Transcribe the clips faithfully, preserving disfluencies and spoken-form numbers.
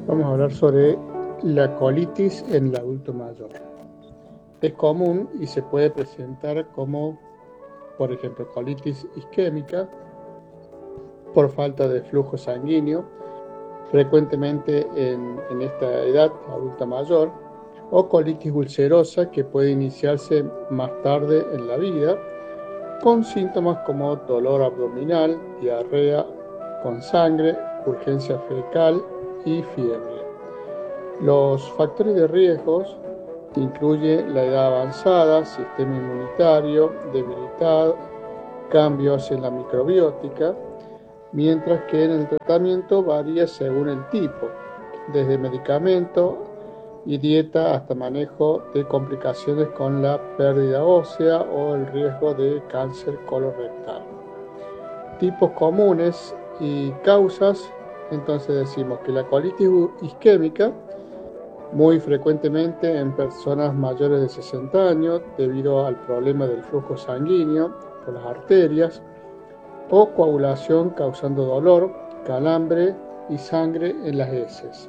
Vamos a hablar sobre la colitis en el adulto mayor. Es común y se puede presentar como, por ejemplo, colitis isquémica por falta de flujo sanguíneo, frecuentemente en, en esta edad adulta mayor, o colitis ulcerosa que puede iniciarse más tarde en la vida, con síntomas como dolor abdominal, diarrea con sangre, urgencia fecal y fiebre. Los factores de riesgos incluyen la edad avanzada, sistema inmunitario debilitado, cambios en la microbiótica, mientras que en el tratamiento varía según el tipo, desde medicamento y dieta hasta manejo de complicaciones con la pérdida ósea o el riesgo de cáncer colorectal. Tipos comunes y causas, entonces decimos que la colitis isquémica, muy frecuentemente en personas mayores de sesenta años debido al problema del flujo sanguíneo por las arterias, o coagulación causando dolor, calambre y sangre en las heces.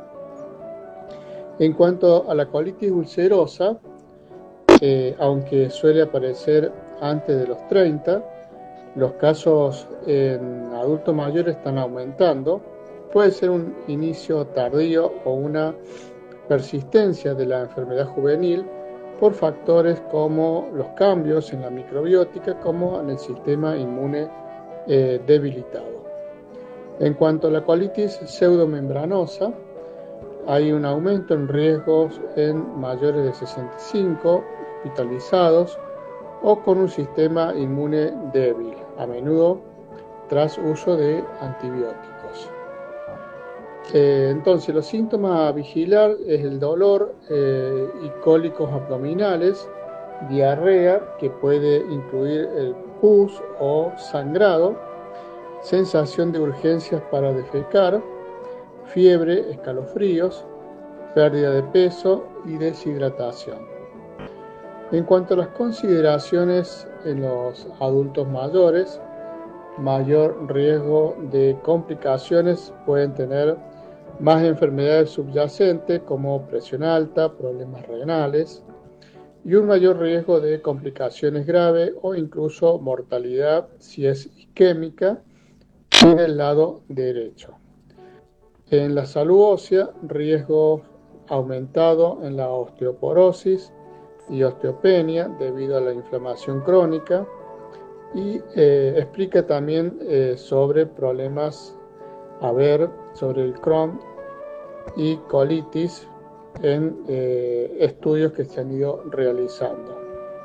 En cuanto a la colitis ulcerosa, eh, aunque suele aparecer antes de los treinta, los casos en adultos mayores están aumentando. Puede ser un inicio tardío o una persistencia de la enfermedad juvenil por factores como los cambios en la microbiótica, como en el sistema inmune eh, debilitado. En cuanto a la colitis pseudomembranosa, hay un aumento en riesgos en mayores de sesenta y cinco, hospitalizados o con un sistema inmune débil, a menudo tras uso de antibióticos. Eh, entonces, los síntomas a vigilar es el dolor eh, y cólicos abdominales, diarrea, que puede incluir el pus o sangrado, sensación de urgencias para defecar, fiebre, escalofríos, pérdida de peso y deshidratación. En cuanto a las consideraciones en los adultos mayores, mayor riesgo de complicaciones pueden tener más enfermedades subyacentes como presión alta, problemas renales y un mayor riesgo de complicaciones graves o incluso mortalidad si es isquémica en el lado derecho. En la salud ósea, riesgo aumentado en la osteoporosis y osteopenia debido a la inflamación crónica, y eh, explica también eh, sobre problemas a ver sobre el Crohn y colitis en eh, estudios que se han ido realizando.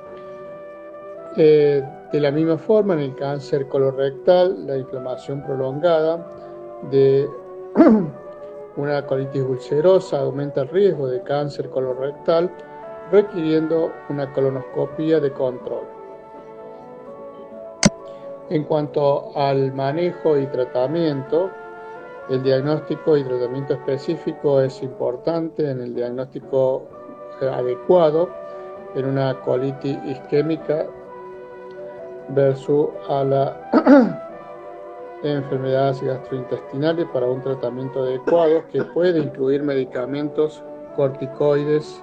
Eh, de la misma forma, en el cáncer colorectal, la inflamación prolongada de una colitis ulcerosa aumenta el riesgo de cáncer colorectal, requiriendo una colonoscopia de control. En cuanto al manejo y tratamiento, el diagnóstico y tratamiento específico es importante en el diagnóstico adecuado en una colitis isquémica versus a la enfermedades gastrointestinales para un tratamiento adecuado que puede incluir medicamentos corticoides,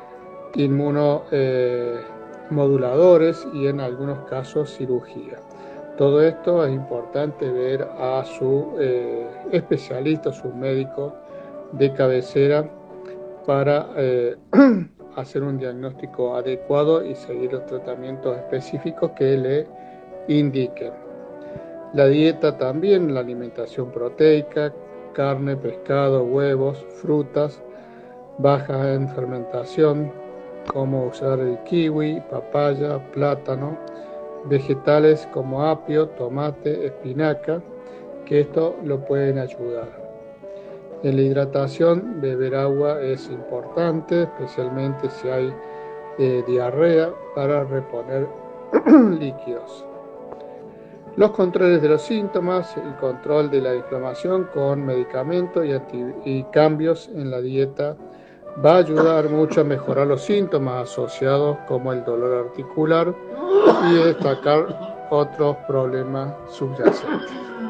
inmunomoduladores eh, y en algunos casos cirugía. Todo esto es importante ver a su eh, especialista, su médico de cabecera para eh, hacer un diagnóstico adecuado y seguir los tratamientos específicos que le indiquen. La dieta también, la alimentación proteica, carne, pescado, huevos, frutas, bajas en fermentación, como usar el kiwi, papaya, plátano, vegetales como apio, tomate, espinaca, que esto lo pueden ayudar. En la hidratación, beber agua es importante, especialmente si hay eh, diarrea, para reponer líquidos. Los controles de los síntomas, el control de la inflamación con medicamentos y, y cambios en la dieta va a ayudar mucho a mejorar los síntomas asociados como el dolor articular y destacar otros problemas subyacentes.